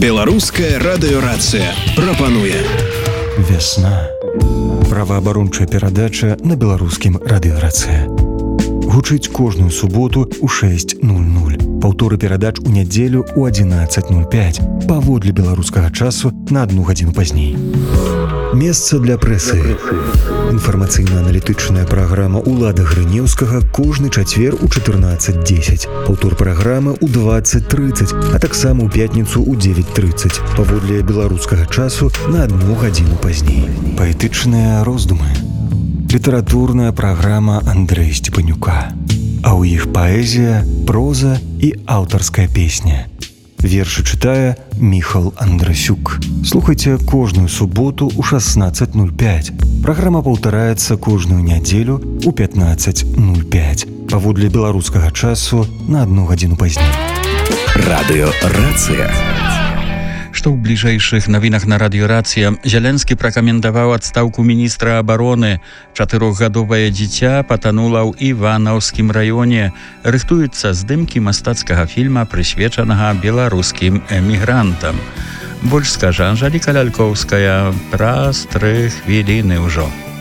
Беларуская радыёрацыя прапануе Вясна. Праваабарончая перадача на беларускім радыёрацыя. Гучыць кожную суботу ў 6:00. Паўторы перадач у нядзелю ў 11:05. Паводле беларускага часу на 1 гадзіну пазней. Месца для прэсы. Інфармацыйна-аналітычная праграма Улада Грынеўскага кожны чацвер у 14:10. Паўтор праграмы ў 20:30, а таксама ў пятніцу ў 9:30. Паводле беларускага часу на 1 гадзіну пазней. Паэтычныя роздумы. Літаратурная праграма Андрэя Степанюка. А ў іх паэзія, проза і аўтарская песня. Вершы чытае Міхал Андрасюк. Слухайце кожную суботу ў 16:05. Праграма паўтараецца кожную нядзелю ў 15:05. Паводле беларускага часу на 1 гадзіну пазней. Радыёрацыя. Што ў бліжэйшых навінах на радыёрацыя Зялensky пракаментаваў адстаўку міністра абароны. 4гадовае дзіця патанула ў Іванаўскім раёне. Рыхтуецца здымкі мастацкага фільма, прысвечанага беларускім эмігрантам. Больш скажа Анжэліка Лялькоўская праз 3 хвіліны ўжо.